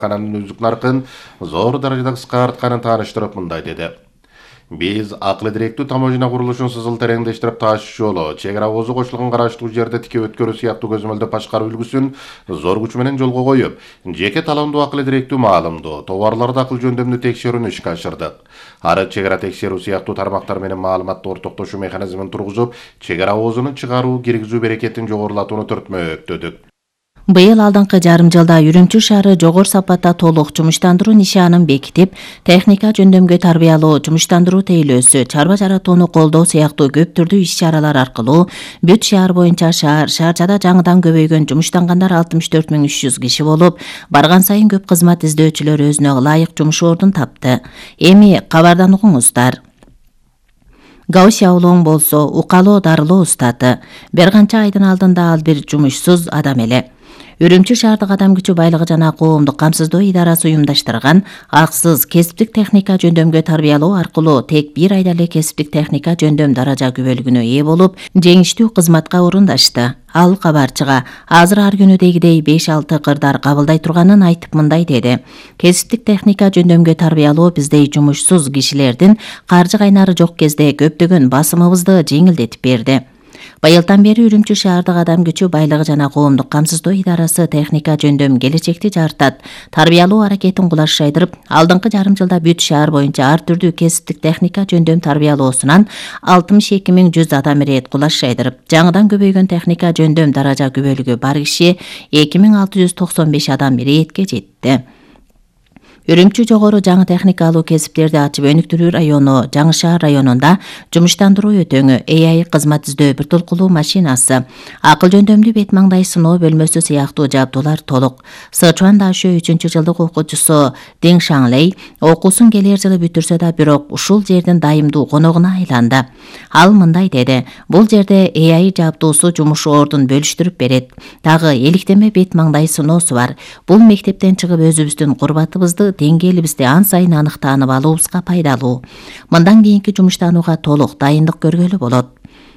кананын үздүк наркын зор даражада кыскартканын тааныштырып мындай деди. Биз акылы директүү таможня курулушун сызыл тереңдештирип тааш жолу, чек ара оозу кошулган караштуу жерде тике өткөрүү сыяктуу көзөмөлдө башкаруу үлгүсүн зор күч менен жолго коюп, жеке талондуу акылы директүү маалымдоо, товарларды акыл жөндөмдүү текшерүүнү ишке ашырдык. Ары чек ара текшерүү сыяктуу тармактар менен маалыматты ортоктошуу механизмин тургузуп, чек ара оозунун чыгаруу, киргизүү берекетин жогорулатууну төртмөктөдүк. Быйыл алдыңкы жарым жылда Үрүмчү шаары жогору сапатта толук жумуштандыруу нишанын бекитип, техника жөндөмгө тарбиялоо, жумуштандыруу тейлөөсү, чарба жаратууну колдоо сыяктуу көп түрдүү иш-чаралар аркылуу бүт шаар боюнча шаарчада жаңыдан көбөйгөн жумуштангандар 64.300 киши болуп, барган сайын көп кызмат издөөчүлөр өзүнө ылайык жумуш ордун тапты. Эми кабардан угуңуздар. Гаусяулуң болсо укалоо дарылоо устаты. Бир канча айдын алдында ал бир жумушсуз адам эле. Үрүмчү шаардык адам күчү байлыгы жана коомдук камсыздоо идарасы уюмдаштырган аксыз кесиптик техника жөндөмгө тарбиялоо аркылуу тек бир айда эле кесиптик техника жөндөм даража күбөлүгүнө ээ болуп, жеңиштүү кызматка орундашты. Ал кабарчыга азыр ар күнүдегидей 5-6 кырдар кабылдай турганын айтып мындай деди. Кесиптик техника жөндөмгө тарбиялоо биздей жумушсуз кишилердин каржы кайнары жок кезде көптөгөн басымыбызды жеңилдетип берди. Быйылдан бери Үрүмчү шаардык адам күчү байлыгы жана коомдук камсыздоо идарасы техника жөндөм келечекти жартат. Тарбиялоо аракетин кулаш жайдырып, алдыңкы жарым жылда бүт шаар боюнча ар түрдүү кесиптик техника жөндөм тарбиялоосунан 62.100 адам ирет кулаш жайдырып, жаңыдан көбөйгөн техника жөндөм даража күбөлүгү бар киши 2695 адам иретке жетти. Үрүмчү жогору жаңы техникалуу кесиптерди ачып өнүктүрүү району Жаңы шаар районунда жумуштандыруу өтөңү, AI кызмат издөө бир толкулуу машинасы, акыл жөндөмдүү бет маңдай сыноо бөлмөсү сыяктуу жабдуулар толук. Сычуан Дашө 3-жылдык окуучусу Дин Шаңлей окуусун келер жылы бүтүрсө да, бирок ушул жердин дайымдуу коногуна айланды. Ал мындай деди: бул жерде AI жабдуусу жумуш ордун бөлүштүрүп берет. Дагы эликтеме бет маңдай сыноосу бар. Бул мектептен чыгып өзүбүздүн курбатыбызды, деңгээлибизди ан сайын аныктанып алуубузга пайдалуу. Мындан кийинки жумуштанууга толук дайындык көргөлү болот.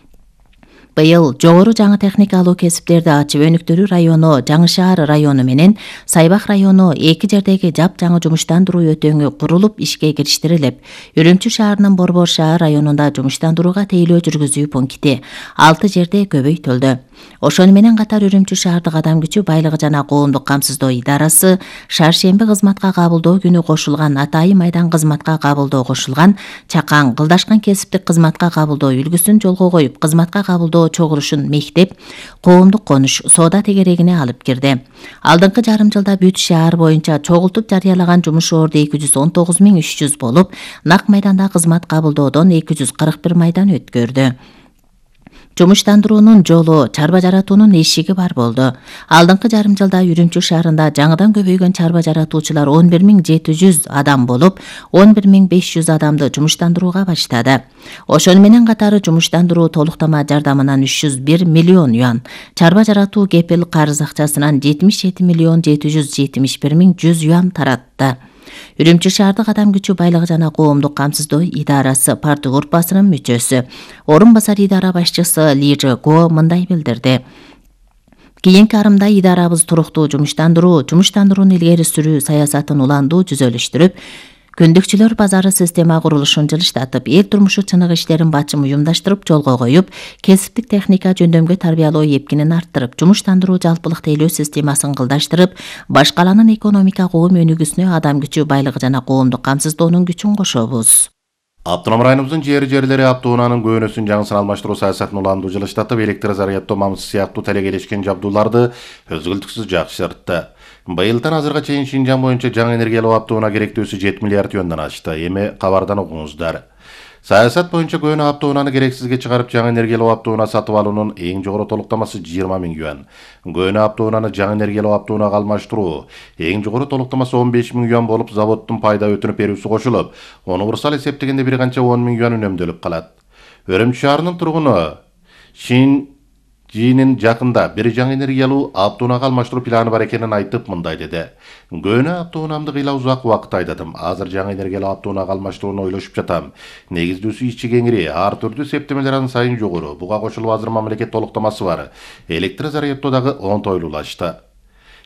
Быйыл жогору жаңы техникалуу кесиптерди ачып өнүктүрүү району Жаңы шаар району менен Сайбак району эки жердеги жап-жаңы жумуштандыруу өтөңү курулуп ишке кириштирилип, Үрүмчү шаарынын Борбор шаар районунда жумуштандырууга тейлөө жүргүзүү пункти 6 жерде көбөйтүлдү. Ошону менен катар Үрүмчү шаардык адам күчү байлыгы жана коомдук камсыздоо идарасы шаршемби кызматка кабылдоо күнү кошулган, атайын майдан кызматка кабылдоо кошулган, чакан кылдашкан кесиптик кызматка кабылдоо үлгүсүн жолго коюп, кызматка кабылдоо чогулушун мектеп, коомдук конуш, соода тегерегине алып кирди. Алдыңкы жарым жылда бүт шаар боюнча чогултуп жарыялаган жумуш орду 219.300 болуп, нак майданда кызмат кабылдоодон 241 майдан өткөрдү. Жумуштандыруунун жолу, чарба жаратуунун эшиги бар болду. Алдыңкы жарым жылда Үрүмчү шаарында жаңыдан көбөйгөн чарба жаратуучулар 11.700 адам болуп, 11.500 адамды жумуштандырууга баштады. Ошону менен катары жумуштандыруу толуктама жардамынан 301 миллион юан, чарба жаратуу кепил карыз акчасынан 77.771.100 юан таратты. Үрүмчү шаардык адам күчү байлыгы жана коомдук камсыздоо идарасы парты группасынын мүчөсү, орун басар идара башчысы Ли Жего мындай билдирди. Кийинки арымда идарабыз туруктуу жумуштандырууну илгери сүрүү саясатын уландуу жүзөлүштүрүп, көндүкчүлөр базары система курулушун жылыштатып, эл турмушу чыныгы иштерин бачым уюмдаштырып жолго коюп, кесиптик техника жөндөмгө тарбиялоо эпкинин арттырып, жумуштандыруу жалпылык тейлөө системасын кылдаштырып, баш каланын экономика коом өнүгүүсүнө адам күчү байлыгы жана коомдук камсыздоонун күчүн кошобуз. Автоном районубуздун жери автоунаанын көөнөсүн жаңысын алмаштыруу саясатын уландуу жылыштатып, электр заряддоо мамысы сыяктуу талегелешкен жабдууларды өзгөлтүксүз жакшыртты. Быйылдан азырга чейин Шинжаң боюнча жаңы энергиялуу автоунаа керектөөсү 7 миллиард юандан ашты. Эми кабардан угуңуздар. Саясат боюнча көөнө автоунааны керексизге чыгарып, жаңы энергиялуу автоунаа сатып алуунун эң жогору толуктамасы 20 000 юан. Көөнө автоунааны жаңы энергиялуу автоунаага алмаштыруу эң жогору толуктамасы 15 000 юан болуп, заводдун пайда өтүнүп берүүсү кошулуп, универсал эсептегенде бир канча 10 000 юан үнөмдөлүп калат. Үрүмчү шаарынын тургуну Жинин жакында бир жаңы энергиялуу автоунаага алмаштыруу планы бар экенин айтып мындай деди. Көөнө автоунаамды кыйла узак убакыт айдадым. Азыр жаңы энергиялуу автоунаага алмаштырууну ойлошуп жатам. Негиздүүсү ичи кеңири, ар түрдүү септемелер ан сайын жогору. Буга кошулуп азыр мамлекет толуктамасы бар. Электр заряддоо дагы оңтойлуулашты.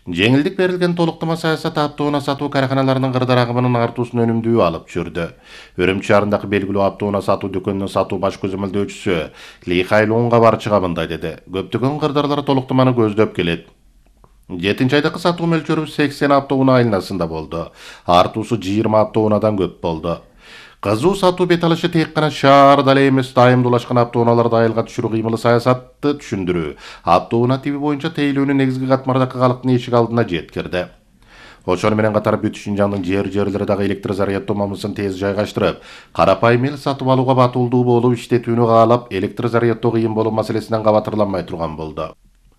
Жеңилдик берилген толуктама саясат автоунаа сатуу караханаларынын кырдаал агымынын артуусун өнүмдүү алып жүрдү. Өрүмчү шаарындагы белгилүү автоунаа сатуу дүкөнүнүн сатуу баш көзөмөлдөөчүсү Ли Хайлунга барчыга мындай деди. Көптөгөн кырдаалдар толуктаманы көздөп келет. 7-айдагы сатуу мөлчөрүбүз 80 автоунаа айланасында болду. Артуусу 20 автоунаадан көп болду. Кызуу сатуу бет алышы тек гана шаарда эле эмес, дайымдуулашкан автоунааларды айылга түшүрүү кыймылы саясатты түшүндүрүү. Автоунаа тиби боюнча тейлөөнүн негизги катмардагы калктын эшик алдына жеткирди. Ошону менен катар бүт Шинжаңдын жерлери дагы электр заряддоо мамысын тез жайгаштырып, карапайым эл сатып алууга батылдуу болуп иштетүүнү каалап, электр заряддоо кыйын болуу маселесинен кабатырланбай турган болду.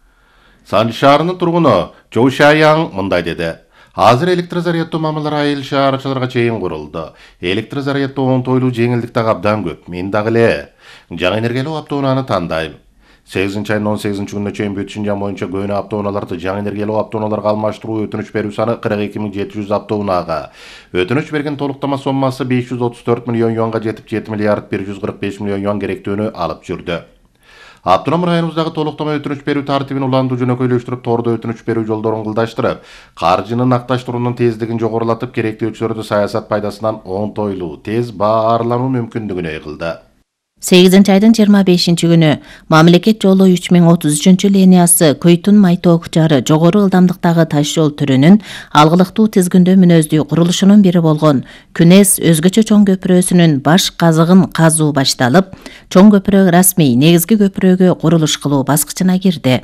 Сан шаарынын тургуну Чоу Шаяң мындай деди. Азыр электр заряддоо мамылары айыл шаарчыларга чейин курулду. Электр заряддоо оңтойлуу жеңилдик дагы абдан көп. Мен дагы эле жаңы энергиялуу автоунааны тандайм. 8-айдын 18-күнүнө чейин бүт Шинжаң боюнча көөнө автоунааларды жаңы энергиялуу автоунааларга алмаштыруу өтүнүч берүү саны 42700 автоунаага. Өтүнүч берген толуктама соммасы 534 миллион юанга жетип 7 миллиард 145 миллион юан керектөөнү алып жүрдү. Автоном районубуздагы толуктама өтүнүч берүү тартибин уландуу жөнөкөйлөштүрүп, тордо өтүнүч берүү жолдорун кылдаштырып, каржынын акташтыруунун тездигин жогорулатып, керектөөчүлөрдү саясат пайдасынан оңтойлуу, тез баарлануу мүмкүндүгүнө ыйгылды. 8-айдын 25-күнү мамлекет жолу 3033 линиясы Көйтүн-Майтоо Кучары жогору ылдамдыктагы таш жол түрүнүн алгылыктуу тизгиндөө мүнөздүү курулушунун бири болгон Күнес өзгөчө чоң көпүрөсүнүн баш казыгын казуу башталып, чоң көпүрө расмий негизги көпүрөгө курулуш кылуу баскычына кирди.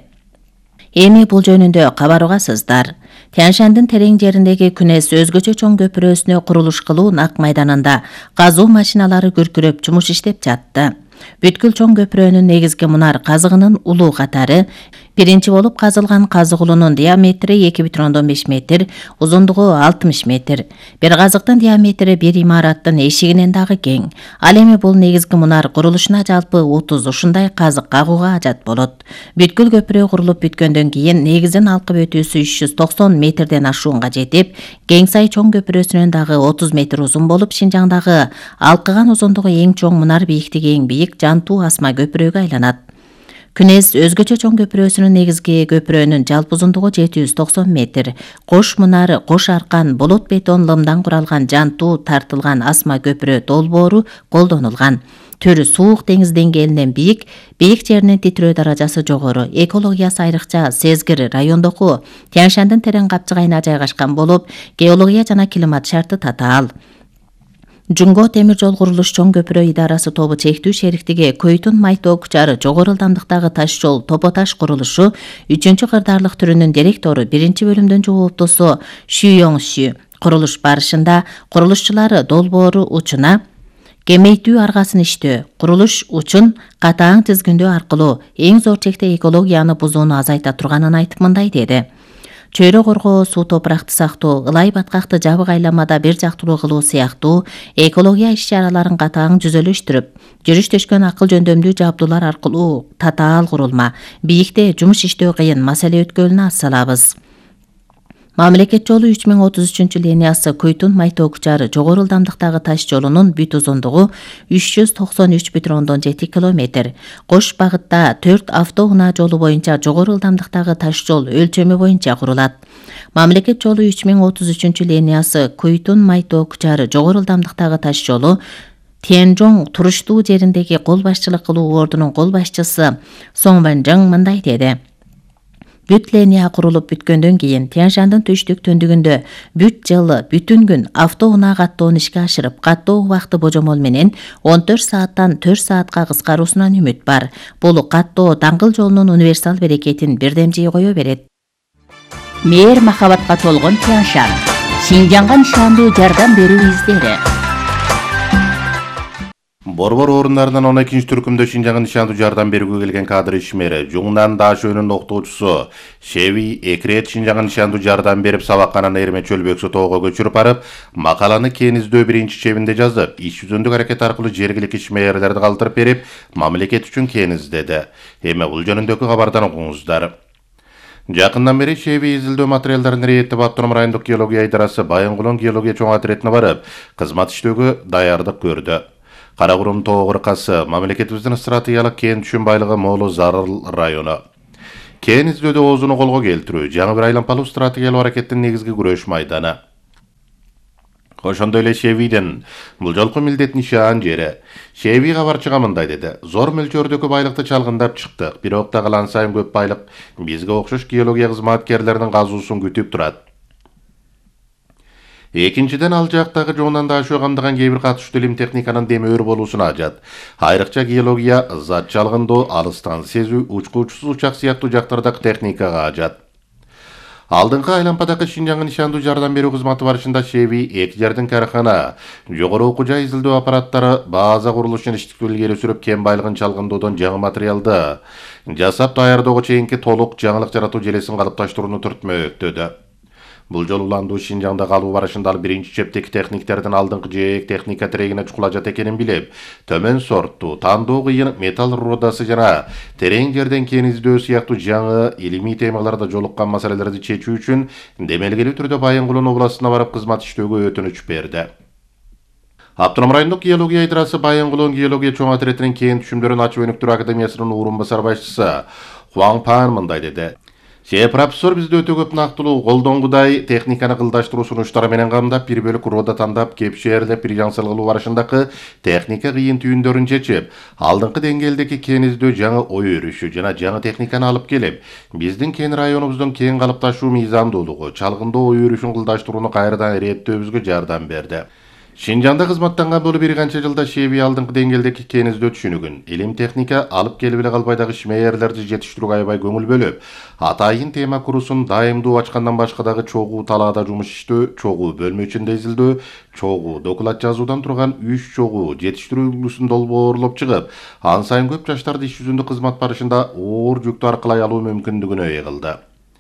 Эми бул жөнүндө кабар угасыздар. Тянь-Шандын терең жериндеги Күнес өзгөчө чоң көпүрөсүнө курулуш кылуу нак майданында казуу машиналары күркүрөп жумуш иштеп жатты. Бүткүл чоң көпүрөнүн негизги мунар казыгынын улуу катары биринчи болуп казылган казыгулунун диаметри 2,5 метр, узундугу 60 метр. Бир казыктын диаметри бир имараттын эшигинен дагы кең. Ал эми бул негизги мунар курулушуна жалпы 30 ушундай казык кагууга ажат болот. Бүткүл көпүрө курулуп бүткөндөн кийин негизин алкып өтүүсү 390 метрден ашуунга жетип, Кеңсай чоң көпүрөсүнөн дагы 30 метр узун болуп, Шинжаңдагы алкыган узундугу эң чоң мунар бийликтиги эң бийик Жантуу асма көпүрөгө айланат. Күнес өзгөчө чоң көпүрөсүнүн негизги көпүрөнүн жалпы узундугу 790 метр. Кош мунары, кош аркан, болот бетон лымдан куралган Жантуу тартылган асма көпүрө долбоору колдонулган. Түрү суук деңиз деңгээлинен бийик жеринин титирөө даражасы жогору, экологиясы айрыкча сезгир райондогу Тянь-Шандын терең капчыгайына жайгашкан болуп, геология жана климат шарты татаал. Жунго темир жол курулуш чоң көпүрө идарасы тобу чектүү шериктиги Көйтүн-Майтоо Кучары жогору ылдамдыктагы таш жол топоташ курулушу 3-чү кырдаарлык түрүнүн директору 1-чи бөлүмдүн жооптусу Шү Йоңшү курулуш барышында курулушчулар долбоору учуна кемейтүү аргасын иштөө, курулуш учун катаң тизгиндөө аркылуу эң зор чекте экологияны бузууну азайта турганын айтып мындай деди. Чөйрө коргоо, суу топуракты сактоо, ылай баткакты жабык айламада бир жактылуу кылуу сыяктуу экология иш-чараларын катаң жүзөлөштүрүп, жүрүш-төшкөн акыл жөндөмдүү жабдуулар аркылуу татаал курулма, бийикте жумуш иштөө кыйын маселе өткөлүнө ас салабыз. Мамлекет жолу 3033 линиясы Көйтүн-Майтоо Кучары жогору ылдамдыктагы таш жолунун бүт узундугу 393,7 км. Кош багытта 4 автоунаа жолу боюнча жогору ылдамдыктагы таш жол өлчөмү боюнча курулат. Мамлекет жолу 3033 линиясы Көйтүн-Майтоо Кучары жогору ылдамдыктагы таш жолу Тянь-Жоң туруштуу жериндеги кол башчылык кылуу ордунун кол башчысы Соң Ванжың мындай деди. Бүт линия курулуп бүткөндөн кийин Тянь-Шандын түштүк төндүгүндө бүт жылы бүтүн күн автоунаа каттоон ишке ашырып, каттоо убакты божомол менен 14 сааттан 4 саатка кыскаруусунан үмүт бар. Бул каттоо даңгыл жолунун универсал берекетин бирдемжей кое берет. Мээр махабатка толгон Тянь-Шанд. Шинжаңга нишандуу жардам берүү издери. Борбор орундарынан 12-нчи түркүмдө Шинжаңга нишандуу жардам берүүгө келген кадр ишмери Жуңнан Дашөөнүн окутуучусу Шеви Экрет Шинжаңга нишандуу жардам берип сабакканан Эрме Чөлбөксө тоого көчүрүп барып, макаланы Кениздөө 1-чи чебинде жазып, иш жүзүндүк аракет аркылуу жергиликтүү ишмерлерди калтырып берип, мамлекет үчүн кениздеди. Эми бул жөнүндөгү кабардан окуңуздар. Жакындан бери Шеви изилдөө материалдарын рейеттеп автоном райондук геология идарасы Байынгулон геология чоң отрядына барып, кызмат иштөөгө даярдык көрдү. Каракурум тоо кыркасы мамлекетибиздин стратегиялык кен түшүн байлыгы молу Зарыл району. кен издөөдө оозуну колго келтирүү жаңы бир айлампалуу стратегиялык аракеттин негизги күрөш майданы. Ошондой эле Шевиден бул жолку милдет нишан жери. Шеви кабарчыга мындай деди: "Зор мөлчөрдөгү байлыкты чалгындап чыктык. Бирок да калан сайын көп байлык бизге окшош геология кызматкерлеринин казуусун күтүп турат." Экинчиден, ал жактагы жоонан да ашуу камдаган кээ бир катышуу илим техниканын демөөр болуусуна ажат. Айрыкча геология, зат чалгындоо, алыстан сезүү, учкуучусуз учак сыяктуу жактардагы техникага ажат. Алдыңкы айлампадагы Шинжаңга нишандуу жардам берүү кызматы барышында Шеви эки жердин карахана, жогору окуу жай изилдөө аппараттары, база курулушун иштетүүгө илгери сүрүп кен байлыгын чалгындоодон жаңы материалды жасап даярдоого чейинки толук жаңылык жаратуу желесин калыпташтырууну түртмөктөдө. Бул жолу уландуу Шинжаңда калуу барышында ал биринчи чептеги техниктердин алдыңкы жээк техника тирегине чукул ажат экенин билип, төмөн сорттуу, тандоо кыйын металл рудасы жана терең жерден кен издөө сыяктуу жаңы илимий темаларда жолуккан маселелерди чечүү үчүн демелгелүү түрдө Байынгулун областына барып кызмат иштөөгө өтүнүч берди. Автоном райондук геология идарасы Байынгулун геология чоң отрядынын кен түшүмдөрүн ачып өнүктүрүү академиясынын орун басар башчысы Хуан Пан мындай деди: "Профессор бизде өтө көп нактылуу колдонгудай техниканы кылдаштыруу сунуштары менен камдап, бир бөлүк рода тандап, кепшээрлеп, бир жаңсыл кылуу барышындагы техника кыйын түйүндөрүн чечип, алдыңкы деңгээлдеги кен издөө жаңы ой өрүшү жана жаңы техниканы алып келип, биздин кен районубуздун кен калыпташуу мыйзамдуулугу, чалгындоо ой өрүшүн кылдаштырууну кайрадан иреттөөбүзгө жардам берди." Шинжаңда кызматтанган болуп бир канча жылда Шеви алдыңкы деңгээлдеги кен издөө түшүнүгүн, илим техника алып келип эле калбай дагы ишмерлерди жетиштирүүгө аябай көңүл бөлүп, атайын тема курусун дайымдуу ачкандан башка дагы чогуу талаада жумуш иштөө, чогуу бөлмө ичинде изилдөө, чогуу доклад жазуудан турган 3 чогуу жетиштирүү үлгүсүн долбоорлоп чыгып, ан сайын көп жаштарды иш жүзүндө кызмат барышында оор жүктү аркылай алуу мүмкүндүгүнө ээ кылды.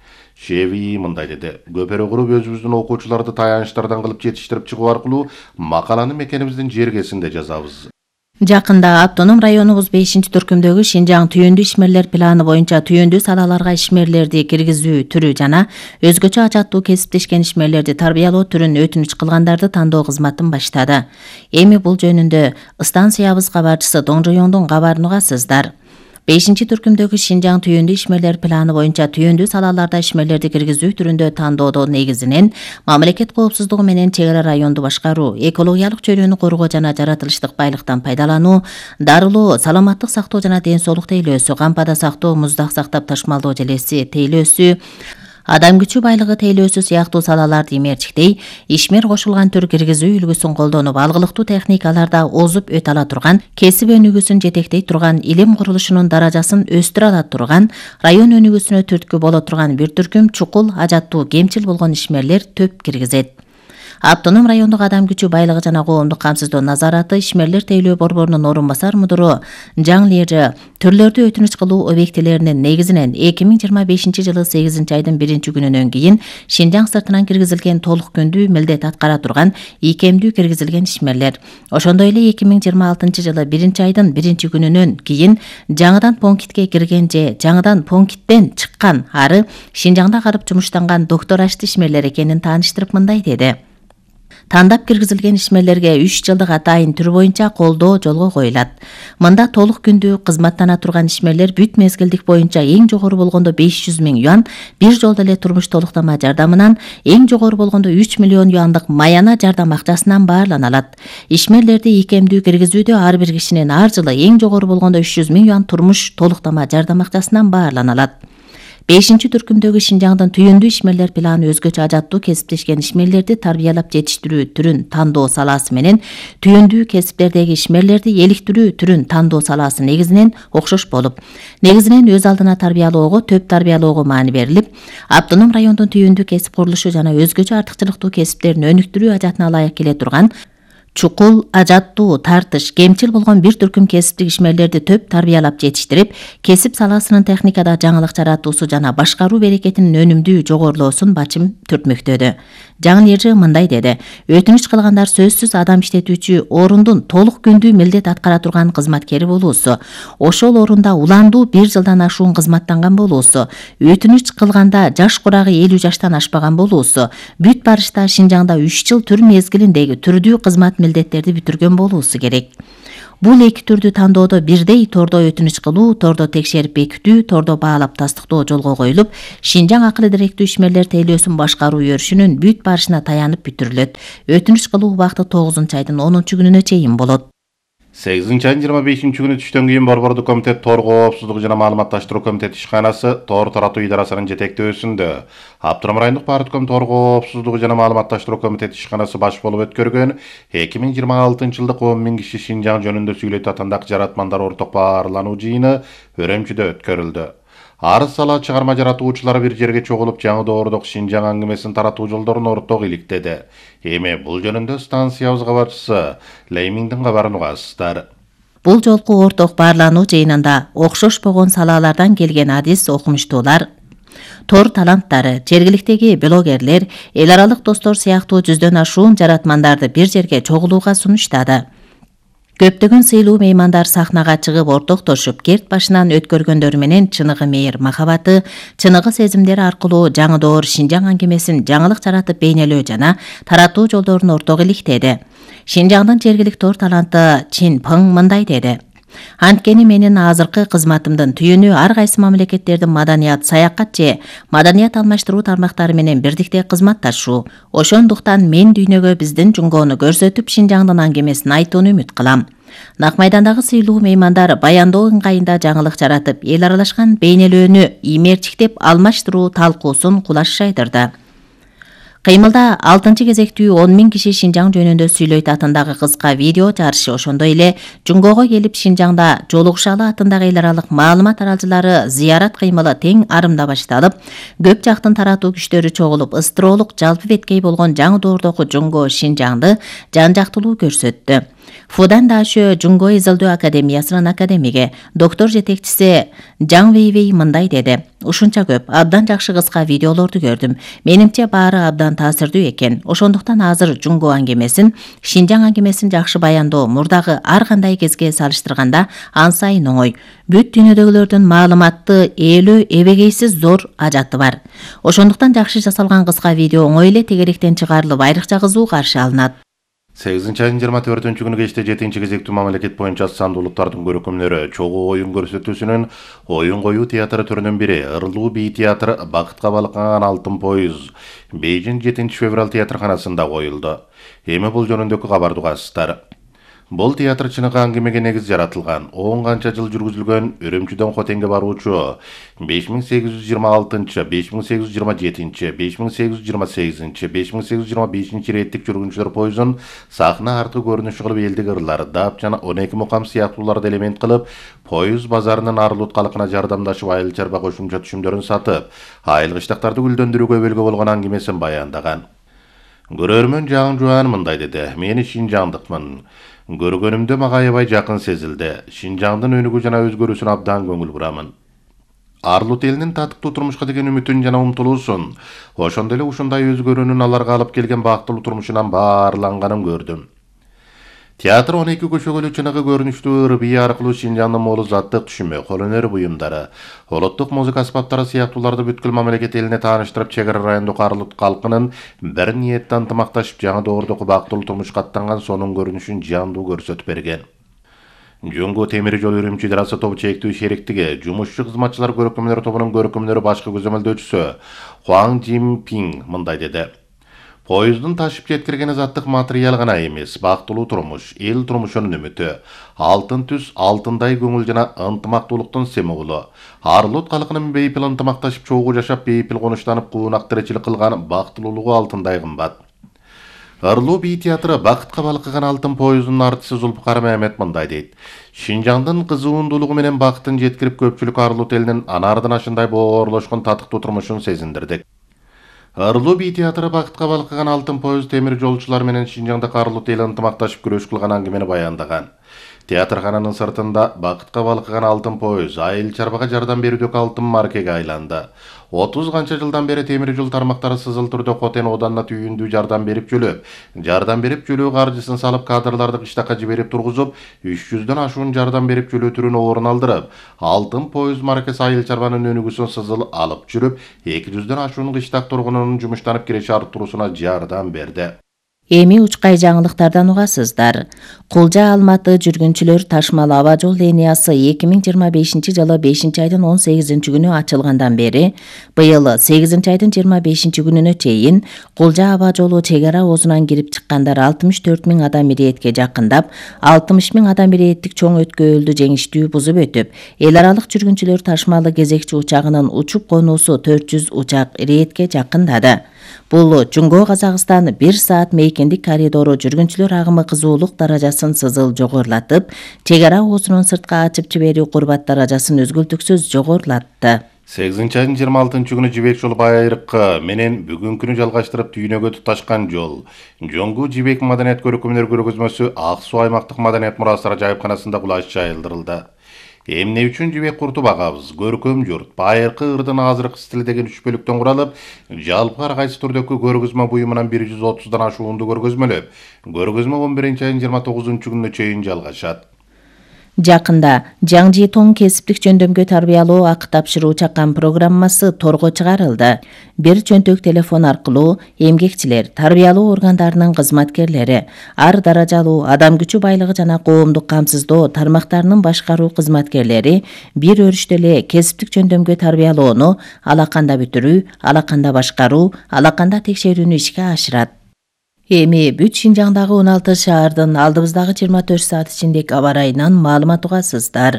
Шеви мындай деди: "Көпөрө куруп өзүбүздүн окуучуларды таянычтардан кылып жетиштирип чыгуу аркылуу макаланы мекенибиздин жергесинде жазабыз." Жакында автоном районубуз 5-түркүмдөгү Шинжаң түйүндүү ишмерлер планы боюнча түйүндүү салаларга ишмерлерди киргизүү түрү жана өзгөчө ажаттуу кесиптешкен ишмерлерди тарбиялоо түрүн өтүнүч кылгандарды тандоо кызматын баштады. Эми бул жөнүндө станциябыз кабарчысы Доңжоюңдун кабарын угасыздар. 5-түркүмдөгү Шинжаң түйүндүү ишмерлер планы боюнча түйүндүү салаларда ишмерлерди киргизүү түрүндө тандоодо негизинен мамлекет коопсуздугу менен чек ара районду башкаруу, экологиялык чөйрөнү коргоо жана жаратылыштык байлыктан пайдалануу, дарылоо, саламаттык сактоо жана ден соолук тейлөөсү, кампада сактоо, муздак сактап ташмалдоо желеси тейлөөсү, адам күчү байлыгы тейлөөсү сыяктуу салаларды имерчиктей, ишмер кошулган түр киргизүү үлгүсүн колдонуп, алгылыктуу техникаларда озуп өтө ала турган, кесип өнүгүүсүн жетектей турган, илим курулушунун даражасын өстүрө ала турган, район өнүгүүсүнө түрткү боло турган бир түркүм чукул, ажаттуу, кемчил болгон ишмерлер төп киргизет. Автоном райондук адам күчү байлыгы жана коомдук камсыздоо назараты ишмерлер тейлөө борборунун орун басар мудуру Жаң Лежи түрлөрдү өтүнүч кылуу объектилеринин негизинен 2025-жылы 8-айдын 1-күнүнөн кийин Шинжаң сыртынан киргизилген толук күндүү милдет аткара турган ийкемдүү киргизилген ишмерлер. Ошондой эле 2026-жылы 1-айдын 1-күнүнөн кийин жаңыдан пунктке кирген же жаңыдан пункттен чыккан ары Шинжаңда карып жумуштанган доктор ашты ишмерлер экенин тааныштырып мындай деди: "Тандап киргизилген ишмерлерге 3 жылдык атайын түр боюнча колдоо жолго коюлат. Мында толук күндүү кызматтана турган ишмерлер бүт мезгилдик боюнча эң жогору болгондо 500 000 юан бир жолдо эле турмуш толуктама жардамынан, эң жогору болгондо 3 миллион юандык маяна жардам акчасынан баарлана алат. Ишмерлерди ийкемдүү киргизүүдө ар бир кишинин ар жылы эң жогору болгондо 300 000 юан турмуш толуктама жардам акчасынан баарлана алат." 5-түркүмдөгү Шинжаңдын түйүндүү ишмерлер планы өзгөчө ажаттуу кесиптешкен ишмерлерди тарбиялап жетиштирүү түрүн тандоо салаасы менен түйүндүү кесиптердеги ишмерлерди эликтирүү түрүн тандоо салаасы негизинен окшош болуп, негизинен өз алдына тарбиялоого, төп тарбиялоого маани берилип, автоном райондун түйүндүү кесип курулушу жана өзгөчө артыкчылыктуу кесиптерин өнүктүрүү ажатына ылайык келе турган чукул, ажаттуу, тартыш, кемчил болгон бир түркүм кесиптик ишмерлерди төп тарбиялап жетиштирип, кесип саласынын техникада жаңылык жаратуусу жана башкаруу берекетинин өнүмдүү жогорулоосун бачым түртмөктөдү. Жаң Лежи мындай деди: "Өтүнүч кылгандар сөзсүз адам иштетүүчү орундун толук күндүү милдет аткара турган кызматкери болуусу, ошол орунда уландуу 1 жылдан ашуун кызматтанган болуусу, өтүнүч кылганда жаш курагы 50 жаштан ашпаган болуусу, бүт барышта Шинжаңда 3 жыл түр мезгилиндеги түрдүү кызмат милдеттерди бүтүргөн болуусу керек. Бул эки түрдү тандоодо бирдей тордо өтүнүч кылуу, тордо текшерип бекитүү, тордо баалап тастыктоо жолго коюлуп, Шинжаң акылы даректүү ишмерлер тейлөөсүн башкаруу өрүшүнүн бүт барышына таянып бүтүрүлөт. Өтүнүч кылуу убакыты 9-айдын 10-күнүнө чейин болот. 8-айдын 25-күнү түштөн кийин Борбордук комитет Тор коопсуздугу жана маалыматташтыруу комитети ишканасы Тор таратуу идарасынын жетектөөсүндө Аптырам райондук партком Тор коопсуздугу жана маалыматташтыруу комитети ишканасы баш болуп өткөргөн 2026-жылдык 10 000 киши Шинжаң жөнүндө сүйлөйт атындагы жаратмандар орток баарлануу жыйыны Өрөмчүдө өткөрүлдү. Арыз сала чыгарма жаратуучулар бир жерге чогулуп жаңы доордук Шинжаң аңгемесин таратуу жолдорун орток иликтеди. Эми бул жөнүндө станциябыз кабарчысы Леймиңдин кабарын угасыздар. Бул жолку орток баарлануу жыйынында окшош болгон салалардан келген адис окумуштуулар, тор таланттары, жергиликтеги блогерлер, эл аралык достор сыяктуу 100дөн ашуун жаратмандарды бир жерге чогулууга сунуштады. Көптөгөн сыйлуу меймандар сахнага чыгып ортоктошуп, керт башынан өткөргөндөрү менен чыныгы мейир махабаты, чыныгы сезимдери аркылуу жаңы доор Шинжаң аңгемесин жаңылык жаратып бейнелөө жана таратуу жолдорун орток иликтеди. Шинжаңдын жергиликтүү тор таланты Чин Пың мындай деди: Анткени менин азыркы кызматымдын түйүнү ар кайсы мамлекеттердин маданият, саякат же маданият алмаштыруу тармактары менен бирдикте кызматташуу. Ошондуктан мен дүйнөгө биздин жуңгоону көрсөтүп, Шинжаңдын аңгемесин айтууну үмүт кылам. Нак майдандагы сыйлуу меймандар баяндоо ыңгайында жаңылык жаратып, эл аралашкан бейнелөөнү иймерчиктеп алмаштыруу талкуусун кулаш жайдырды. Кыймылда 6-кезектүү 10 000 киши Шинжаң жөнүндө сүйлөйт атындагы кыска видео жарышы, ошондой эле жуңгоого келип Шинжаңда жолугушалы атындагы эл аралык маалымат аралчылары зыярат кыймылы тең арымда башталып, көп жактын таратуу күчтөрү чогулуп, ыстыроолук жалпы беткей болгон жаңы доордогу жуңго Шинжаңды жан жактылуу көрсөттү. Фудан Дашө Жуңго изилдөө академиясынын академиги, доктор жетекчиси Жаң Вейвей мындай деди: Ушунча көп, абдан жакшы кыска видеолорду көрдүм. Менимче баары абдан таасирдүү экен. Ошондуктан азыр Жуңго аңгемесин, Шинжаң аңгемесин жакшы баяндоо мурдагы ар кандай кезге салыштырганда ан сайын оңой. Бүт дүйнөдөгүлөрдүн маалыматты, ээлөө, эбегейсиз зор ажаты бар. Ошондуктан жакшы жасалган кыска видео оңой эле тегеректен чыгарылып, айрыкча кызуу каршы алынат. 8-айдын 24-күнү кечте 7-кезектүү мамлекет боюнча санды улуттардын көркөмдөрү чогуу оюн көрсөтүүсүнүн оюн коюу театры түрүнүн бири Ырлуу бий театры Бакытка балкыган алтын поюз Бейжин 7-февраль театрканасында коюлду. Эми бул жөнүндөгү кабарды угасыздар. Бул театр чыныгы аңгемеге негиз жаратылган, 10 канча жыл жүргүзүлгөн Өрөмчүдөн Хотенге баруучу 5826, 5827, 5828, 5825 реттик жүргүнчүлөр поюзун сахна аркы көрүнүшү кылып элдик ырлар, дап жана 12 мукам сыяктууларды элемент кылып, поюз базарынын арлут калкына жардамдашып айыл чарба кошумча түшүмдөрүн сатып, айыл кыштактарды гүлдөндүрүүгө өлгө болгон аңгемесин баяндаган. Көрөрмөн Жаң Жуан мындай деди: Мен Шинжаңдыкмын. Көргөнүмдө мага аябай жакын сезилди. Шинжаңдын өнүгүү жана өзгөрүүсүнө абдан көңүл бурамын. Арлут элинин татыктуу турмушка деген үмүтүн жана умтулуусун, ошондой эле ушундай өзгөрүүнүн аларга алып келген бактылуу турмушунан баарланганын көрдүм. Театр 12 көчөгөлүү чыныгы көрүнүштүү ыр бий аркылуу Шинжаңдын молу заттык түшүмү, кол өнөр буюмдары, олоттук музыка аспаптары сыяктууларды бүткүл мамлекет элине тааныштырып, чек ара райондук арлут калкынын бир ниетте ынтымакташып жаңы доордогу бактылуу турмушка аттанган сонун көрүнүшүн жандуу көрсөтүп берген. Жуңго темир жол Өрөмчү идарасы тобу чектүү шериктиги жумушчу кызматчылар көркөмдөр тобунун көркөмдөрү башкы көзөмөлдөөчүсү Хуаң Жин Пинг мындай деди: Поюздун ташып жеткиргени заттык материал гана эмес, бактылуу турмуш, эл турмушунун үмүтү, алтын түс, алтындай көңүл жана ынтымактуулуктун символу. Арлут калкынын бейпил ынтымакташып чогуу жашап, бейпил конуштанып, куунак тиричилик кылган бактылуулугу алтындай кымбат. Ырлуу бий театры Бакытка балкыган алтын поюздун артисти Зулпукар Мehmet мындай дейт: Шинжаңдын кызуундуулугу менен бактын жеткирип, көпчүлүк арлут элинин анардын ашындай боорлошкон татыктуу турмушун сезиндирдик. Ырлуу бий театры Бакытка балкыган алтын поюз темир жолчулар менен Шинжаңдагы арлут эл ынтымакташып күрөш кылган аңгемени баяндаган. Театркананын сыртында Бакытка балкыган алтын поюз айыл чарбага жардам берүүдөгү алтын маркеге айланды. 30 канча жылдан бери темир жол тармактары сызыл түрдө Хотен оданына түйүндүү жардам берип жөлөө каржысын салып, кадрларды кыштакка жиберип тургузуп, 300дөн ашуун жардам берип жөлөө түрүн орун алдырып, алтын поюз маркасы айыл чарбанын өнүгүүсүн сызыл алып жүрүп, 200дөн ашуун кыштак тургунунун жумуштанып киреше арттыруусуна жардам берди. Эми учкай жаңылыктардан угасыздар. Кулжа Алматы жүргүнчүлөр ташмал аба жол линиясы 2025-жылы 5-айдын 18-күнү ачылгандан бери быйыл 8-айдын 25-күнүнө чейин Кулжа аба жолу чек ара озунан кирип чыккандар 64 000 адам иретке жакындап, 60 000 адам иреттик чоң өткөөлдү жеңиштүү бузуп өтүп, эл аралык жүргүнчүлөр ташмалы кезекчи учагынын учуп конуусу 400 учак иретке жакындады. Бул Жуңго Казакстан 1 саат мейкиндик коридору жүргүнчүлөр агымы кызуулук даражасын сызыл жогорулатып, чек ара оозунун сыртка ачып жиберүү курбат даражасын өзгөлтүксүз жогорулатты. 8-айдын 26-күнү Жибек жол байыркы менен бүгүнкүнү жалгаштырып түйүнөгө туташкан жол Жоңгу Жибек маданият көркөмдөр көргөзмөсү Ак Суу аймактык маданият мурастары жайыпканасында кулаш жайылдырылды. Эмне үчүн Жибек курту багабыз? Көркөм журт байыркы ырдын азыркы стили деген 3 бөлүктөн куралып, жалпы ар кайсы түрдөгү көргөзмө буюмунан 130дан ашуунду көргөзмөлөп, көргөзмө 11-айдын 29-күнүнө чейин жалгашат. Жакында Жаңжи Тоң кесиптик жөндөмгө тарбиялоо акы тапшыруу чакан программасы торго чыгарылды. Бир чөнтөк телефон аркылуу эмгекчилер, тарбиялоо органдарынын кызматкерлери, ар даражалуу адам күчү байлыгы жана коомдук камсыздоо тармактарынын башкаруу кызматкерлери бир өрүштө эле кесиптик жөндөмгө тарбиялоону алаканда бүтүрүү, алаканда башкаруу, алаканда текшерүүнү ишке ашырат. Эми бүт Шинжаңдагы 16 шаардын алдыбыздагы 24 саат ичиндеги аба ырайынан маалымат угасыздар.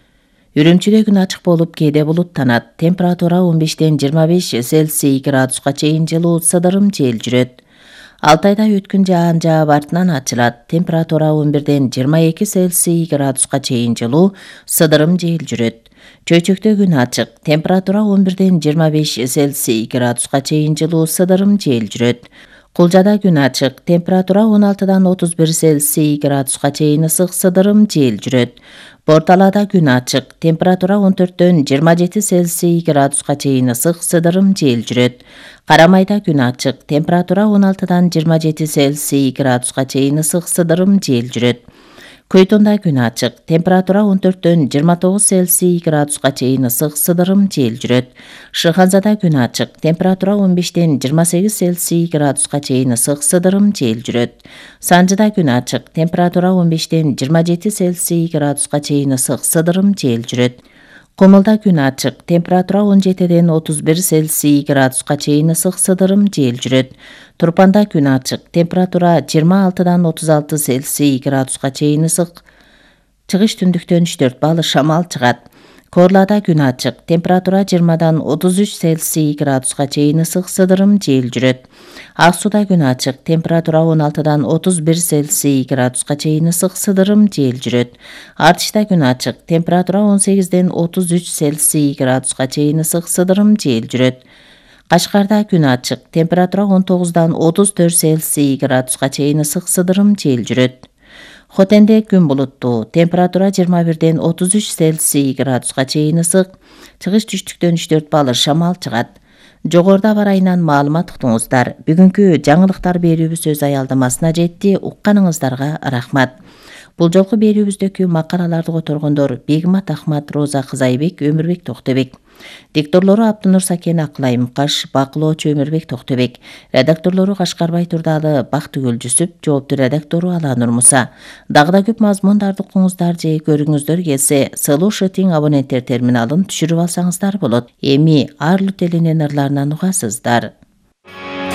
Үрүмчүдө күн ачык болуп, кээде булуттанат. Температура 15-ден 25 Цельсий градуска чейин жылуу, сыдырым жел жүрөт. Алтайда өткүн жаан жаап артынан ачылат. Температура 11-ден 22 Цельсий градуска чейин жылуу, сыдырым жел жүрөт. Чөйчөктө күн ачык. Температура 11-ден 25 Цельсий градуска чейин жылуу, сыдырым жел жүрөт. Кулжада күн ачык. Температура 16-дан 31 Цельсий градуска чейин ысык, сыдырым жел жүрөт. Борталада күн ачык. Температура 14-дөн 27 Цельсий градуска чейин ысык, сыдырым жел жүрөт. Карамайда күн ачык. Температура 16-дан 27 Цельсий градуска чейин ысык, сыдырым жел жүрөт. Көйтонда күн ачык. Температура 14-дөн 29 Цельсий градуска чейин ысык, сыдырым жел жүрөт. Шыханзада күн ачык. Температура 15-ден 28 Цельсий градуска чейин ысык, сыдырым жел жүрөт. Санжыда күн ачык. Температура 15-ден 27 Цельсий градуска чейин ысык, сыдырым жел жүрөт. Комулда күн ачык. Температура 17-ден 31 Цельсий градуска чейин ысык, сыдырым жел жүрөт. Турпанда күн ачык. Температура 26-дан 36 Цельсий градуска чейин ысык. Чыгыш түндүктөн 3-4 балл шамал чыгат. Корлада күн ачык. Температура 20-дан 33 Цельсий градуска чейин ысык, сыдырым жел жүрөт. Ак Сууда күн ачык. Температура 16-дан 31 Цельсий градуска чейин ысык, сыдырым жел жүрөт. Артышта күн ачык. Температура 18-ден 33 Цельсий градуска чейин ысык, сыдырым жел жүрөт. Кашкарда күн ачык. Температура 19-дан 34 Цельсий градуска чейин ысык, сыдырым жел жүрөт. Хотенде күн булуттуу. Температура 21-ден 33 Цельсий градуска чейин ысык. Чыгыш түштүктөн 3-4 балл шамал чыгат. Жогоруда аба ырайынан маалымат уктуңуздар. Бүгүнкү жаңылыктар берүүбүз өз аялдамасына жетти. Укканыңыздарга рахмат. Бул жолку берүүбүздөгү макалаларды которгондор Бегмат Ахмат, Роза Кызайбек, Өмүрбек Токтобек. Дикторлору Абдунур Сакен, Акылай Мукаш, бакылоочу Өмүрбек Токтобек. Редакторлору Кашкарбай Турдалы, Бактыгүл Жүсүп, жоопту редактору Аланур Муса. Дагы да көп мазмундарды угуңуздар же көрүңүздөр келсе, Слушатин абоненттер терминалын түшүрүп алсаңыздар болот. Эми Арлут элинин ырларынан угасыздар.